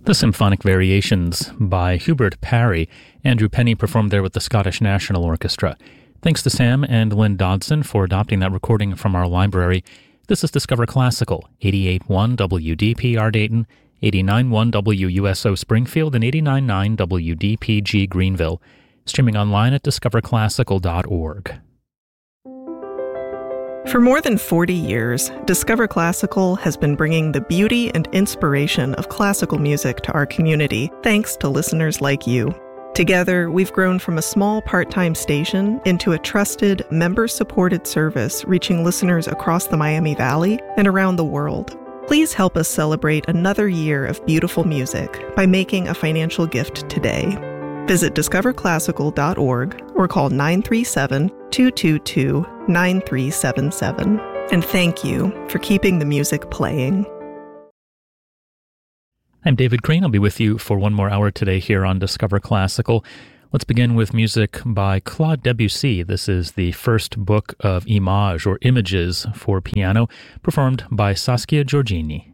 The Symphonic Variations by Hubert Parry. Andrew Penny performed there with the Scottish National Orchestra. Thanks to Sam and Lynn Dodson for adopting that recording from our library. This is Discover Classical, 88.1 WDPR Dayton, 89.1 WUSO Springfield, and 89.9 WDPG Greenville. Streaming online at discoverclassical.org. For more than 40 years, Discover Classical has been bringing the beauty and inspiration of classical music to our community, thanks to listeners like you. Together, we've grown from a small part-time station into a trusted, member-supported service reaching listeners across the Miami Valley and around the world. Please help us celebrate another year of beautiful music by making a financial gift today. Visit discoverclassical.org or call 937-222-9377. And thank you for keeping the music playing. I'm David Crane. I'll be with you for one more hour today here on Discover Classical. Let's begin with music by Claude Debussy. This is the first book of Images or Images for piano, performed by Saskia Giorgini.